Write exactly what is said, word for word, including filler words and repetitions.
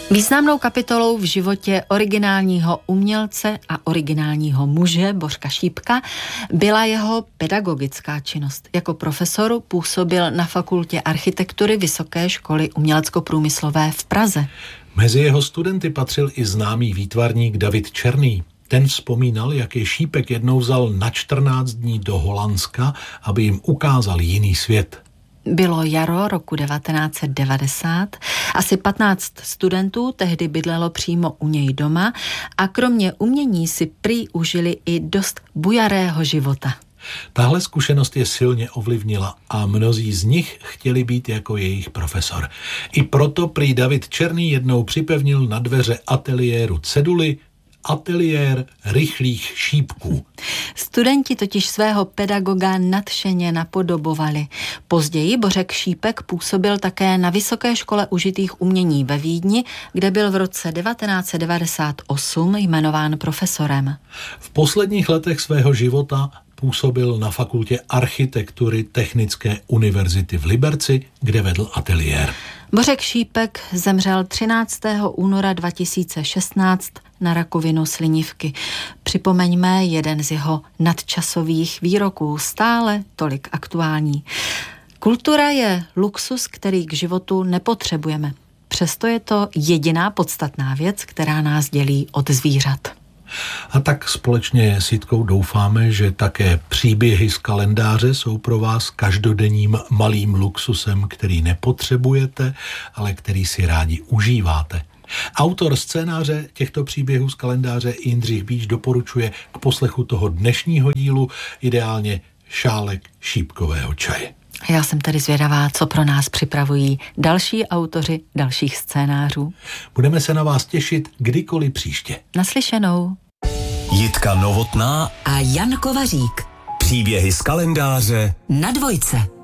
Významnou kapitolou v životě originálního umělce a originálního muže Bořka Šípka byla jeho pedagogická činnost. Jako profesor působil na Fakultě architektury Vysoké školy umělecko-průmyslové v Praze. Mezi jeho studenty patřil i známý výtvarník David Černý. Ten vzpomínal, jak je Šípek jednou vzal na čtrnáct dní do Holandska, aby jim ukázal jiný svět. Bylo jaro roku devatenáct set devadesát, asi patnáct studentů tehdy bydlelo přímo u něj doma a kromě umění si prý užili i dost bujarého života. Tahle zkušenost je silně ovlivnila a mnozí z nich chtěli být jako jejich profesor. I proto prý David Černý jednou připevnil na dveře ateliéru ceduly Ateliér rychlých šípků. Studenti totiž svého pedagoga nadšeně napodobovali. Později Bořek Šípek působil také na Vysoké škole užitých umění ve Vídni, kde byl v roce devatenáct set devadesát osm jmenován profesorem. V posledních letech svého života působil na Fakultě architektury Technické univerzity v Liberci, kde vedl ateliér. Bořek Šípek zemřel třináctého února dva tisíce šestnáct na rakovinu slinivky. Připomeňme jeden z jeho nadčasových výroků, stále tolik aktuální. Kultura je luxus, který k životu nepotřebujeme. Přesto je to jediná podstatná věc, která nás dělí od zvířat. A tak společně s Jitkou doufáme, že také příběhy z kalendáře jsou pro vás každodenním malým luxusem, který nepotřebujete, ale který si rádi užíváte. Autor scénáře těchto příběhů z kalendáře Jindřich Bíč doporučuje k poslechu toho dnešního dílu ideálně šálek šípkového čaje. Já jsem tedy zvědavá, co pro nás připravují další autoři dalších scénářů. Budeme se na vás těšit kdykoliv příště. Naslyšenou. Jitka Novotná a Jan Kovařík. Příběhy z kalendáře na Dvojce.